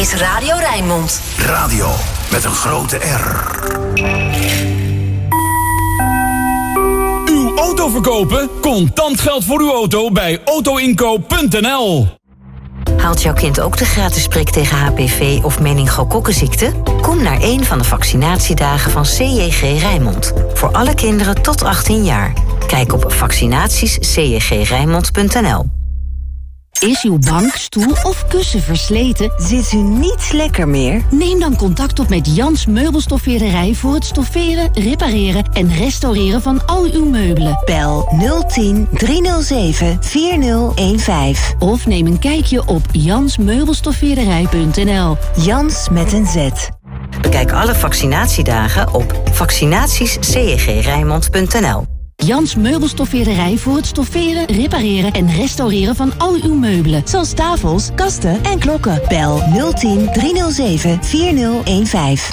is Radio Rijnmond. Radio met een grote R. Uw auto verkopen? Contant geld voor uw auto bij autoinkoop.nl. Haalt jouw kind ook de gratis prik tegen HPV of meningokokkenziekte? Kom naar een van de vaccinatiedagen van CJG Rijnmond. Voor alle kinderen tot 18 jaar. Kijk op vaccinatiescjgrijnmond.nl. Is uw bank, stoel of kussen versleten? Zit u niet lekker meer? Neem dan contact op met Jans Meubelstoffeerderij voor het stofferen, repareren en restaureren van al uw meubelen. Bel 010 307 4015 of neem een kijkje op jansmeubelstoffeerderij.nl. Jans met een Z. Bekijk alle vaccinatiedagen op vaccinatiescjgrijnmond.nl. Jans Meubelstoffeerderij voor het stofferen, repareren en restaureren van al uw meubelen. Zoals tafels, kasten en klokken. Bel 010 307 4015.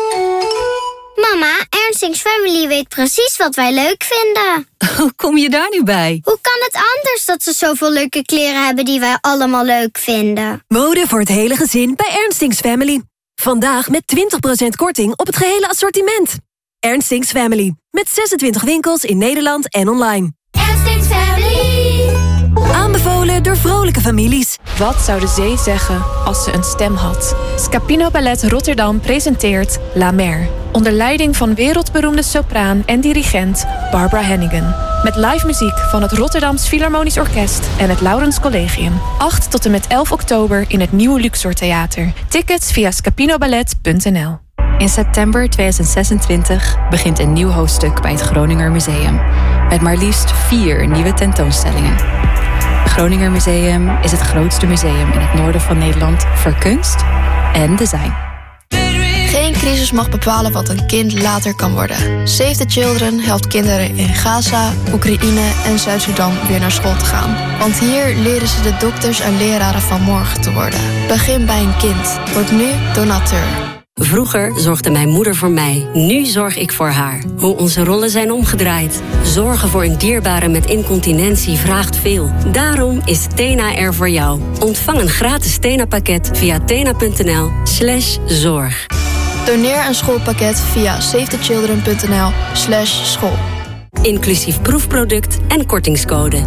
Mama, Ernstings Family weet precies wat wij leuk vinden. Hoe kom je daar nu bij? Hoe kan het anders dat ze zoveel leuke kleren hebben die wij allemaal leuk vinden? Mode voor het hele gezin bij Ernstings Family. Vandaag met 20% korting op het gehele assortiment. Ernstings Family. Met 26 winkels in Nederland en online. Ernstings Family. Aanbevolen door vrolijke families. Wat zou de zee zeggen als ze een stem had? Scapino Ballet Rotterdam presenteert La Mer. Onder leiding van wereldberoemde sopraan en dirigent Barbara Hannigan. Met live muziek van het Rotterdams Philharmonisch Orkest en het Laurens Collegium. 8 tot en met 11 oktober in het Nieuwe Luxor Theater. Tickets via scapinoballet.nl. In september 2026 begint een nieuw hoofdstuk bij het Groninger Museum. Met maar liefst 4 nieuwe tentoonstellingen. Het Groninger Museum is het grootste museum in het noorden van Nederland voor kunst en design. Geen crisis mag bepalen wat een kind later kan worden. Save the Children helpt kinderen in Gaza, Oekraïne en Zuid-Sudan weer naar school te gaan. Want hier leren ze de dokters en leraren van morgen te worden. Begin bij een kind. Word nu donateur. Vroeger zorgde mijn moeder voor mij. Nu zorg ik voor haar. Hoe onze rollen zijn omgedraaid. Zorgen voor een dierbare met incontinentie vraagt veel. Daarom is Tena er voor jou. Ontvang een gratis Tena-pakket via tena.nl/zorg. Doneer een schoolpakket via savethechildren.nl/school. Inclusief proefproduct en kortingscode.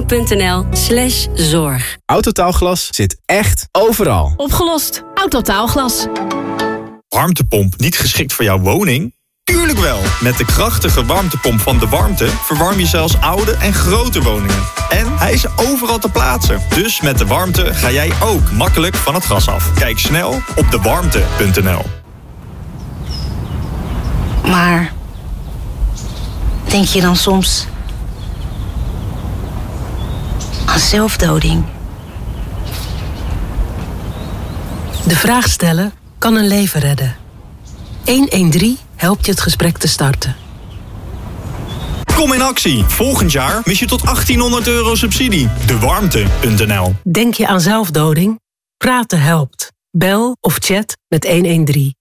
tena.nl/zorg. Autotaalglas zit echt overal. Opgelost. Autotaalglas. Warmtepomp niet geschikt voor jouw woning? Tuurlijk wel! Met de krachtige warmtepomp van De Warmte verwarm je zelfs oude en grote woningen. En hij is overal te plaatsen. Dus met De Warmte ga jij ook makkelijk van het gas af. Kijk snel op dewarmte.nl. Maar denk je dan soms aan zelfdoding? De vraag stellen kan een leven redden. 113 helpt je het gesprek te starten. Kom in actie. Volgend jaar mis je tot €1800 subsidie. Dewarmte.nl. Denk je aan zelfdoding? Praten helpt. Bel of chat met 113.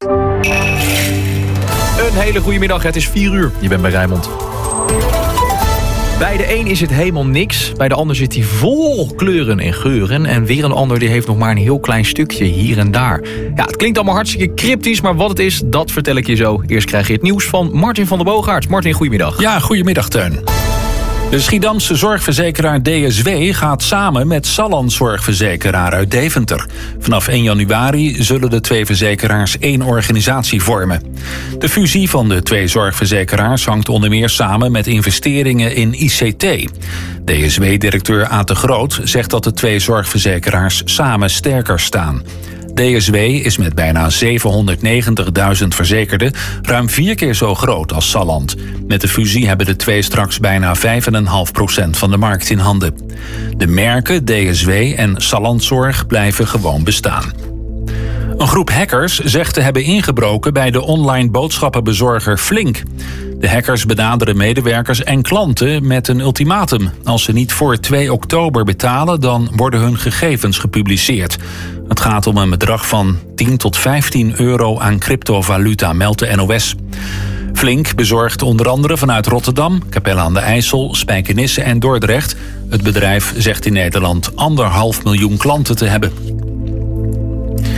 Een hele goede middag, het is 4 uur. Je bent bij Rijnmond. Bij de een is het helemaal niks. Bij de ander zit hij vol kleuren en geuren. En weer een ander die heeft nog maar een heel klein stukje hier en daar. Ja, het klinkt allemaal hartstikke cryptisch, maar wat het is, dat vertel ik je zo. Eerst krijg je het nieuws van Martin van der Boogaard. Martin, goedemiddag. Ja, goedemiddag Teun. De Schiedamse zorgverzekeraar DSW gaat samen met Salland Zorgverzekeraar uit Deventer. Vanaf 1 januari zullen de twee verzekeraars één organisatie vormen. De fusie van de twee zorgverzekeraars hangt onder meer samen met investeringen in ICT. DSW-directeur Aad de Groot zegt dat de twee zorgverzekeraars samen sterker staan. DSW is met bijna 790.000 verzekerden ruim 4 keer zo groot als Salland. Met de fusie hebben de twee straks bijna 5,5% van de markt in handen. De merken DSW en Sallandzorg blijven gewoon bestaan. Een groep hackers zegt te hebben ingebroken bij de online boodschappenbezorger Flink. De hackers benaderen medewerkers en klanten met een ultimatum. Als ze niet voor 2 oktober betalen, dan worden hun gegevens gepubliceerd. Het gaat om een bedrag van 10 tot 15 euro aan cryptovaluta, meldt de NOS. Flink bezorgt onder andere vanuit Rotterdam, Capelle aan de IJssel, Spijkenisse en Dordrecht. Het bedrijf zegt in Nederland 1,5 miljoen klanten te hebben.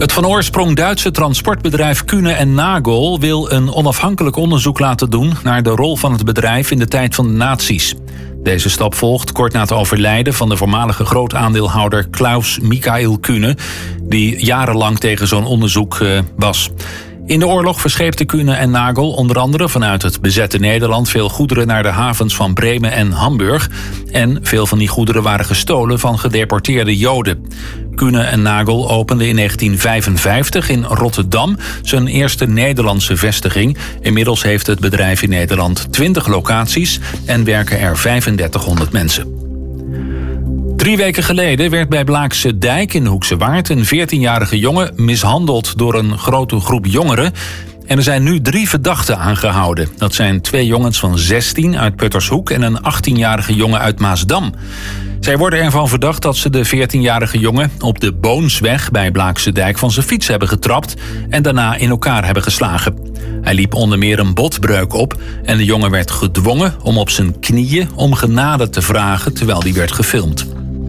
Het van oorsprong Duitse transportbedrijf Kühne & Nagel wil een onafhankelijk onderzoek laten doen naar de rol van het bedrijf in de tijd van de nazi's. Deze stap volgt kort na het overlijden van de voormalige grootaandeelhouder Klaus Michael Kühne, die jarenlang tegen zo'n onderzoek was. In de oorlog verscheepte Kühne & Nagel onder andere vanuit het bezette Nederland veel goederen naar de havens van Bremen en Hamburg. En veel van die goederen waren gestolen van gedeporteerde Joden. Kühne & Nagel opende in 1955 in Rotterdam zijn eerste Nederlandse vestiging. Inmiddels heeft het bedrijf in Nederland 20 locaties en werken er 3500 mensen. 3 weken geleden werd bij Blaakse Dijk in de Hoekse Waard een 14-jarige jongen mishandeld door een grote groep jongeren. En er zijn nu 3 verdachten aangehouden. Dat zijn 2 jongens van 16 uit Puttershoek en een 18-jarige jongen uit Maasdam. Zij worden ervan verdacht dat ze de 14-jarige jongen op de Boonsweg bij Blaakse Dijk van zijn fiets hebben getrapt en daarna in elkaar hebben geslagen. Hij liep onder meer een botbreuk op en de jongen werd gedwongen om op zijn knieën om genade te vragen terwijl die werd gefilmd.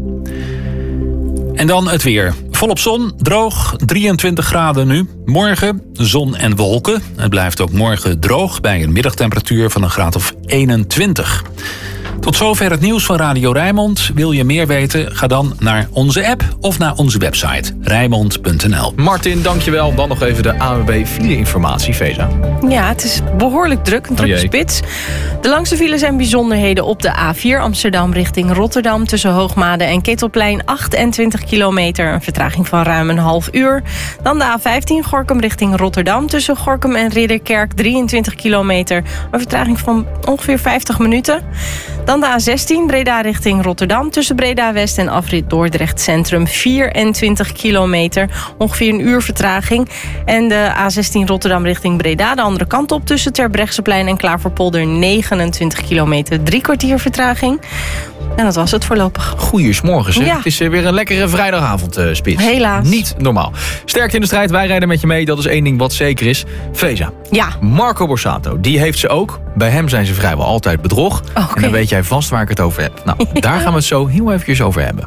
En dan het weer. Volop zon, droog, 23 graden nu. Morgen zon en wolken. Het blijft ook morgen droog bij een middagtemperatuur van een graad of 21. Tot zover het nieuws van Radio Rijnmond. Wil je meer weten? Ga dan naar onze app of naar onze website rijnmond.nl. Martin, dankjewel. Dan nog even de ANWB file-informatie, Feza. Ja, het is behoorlijk druk, een drukke spits. De langste files zijn bijzonderheden op de A4 Amsterdam richting Rotterdam tussen Hoogmade en Ketelplein 28 kilometer. Een vertraging van ruim een half uur. Dan de A15 Gorinchem richting Rotterdam tussen Gorinchem en Ridderkerk 23 kilometer. Een vertraging van ongeveer 50 minuten. Dan de A16 Breda richting Rotterdam tussen Breda West en afrit Dordrecht Centrum 24 kilometer. Ongeveer een uur vertraging. En de A16 Rotterdam richting Breda de andere kant op tussen Terbrechtseplein en Klaverpolder 29 kilometer. 3 kwartier vertraging. En dat was het voorlopig. Goeiemorgen. Ja. Het is weer een lekkere vrijdagavond, Spits. Helaas. Niet normaal. Sterkte in de strijd, wij rijden met je mee. Dat is één ding wat zeker is. Feza. Ja. Marco Borsato, die heeft ze ook. Bij hem zijn ze vrijwel altijd bedrog. Okay. En dan weet jij vast waar ik het over heb. Nou, daar gaan we het zo heel eventjes over hebben.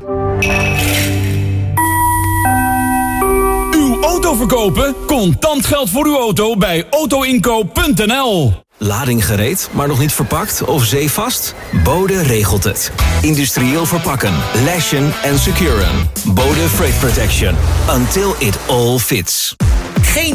Uw auto verkopen? Contant geld voor uw auto bij autoinkoop.nl. Lading gereed, maar nog niet verpakt of zeevast? Bode regelt het. Industrieel verpakken, lashen en securen. Bode Freight Protection. Until it all fits. Geen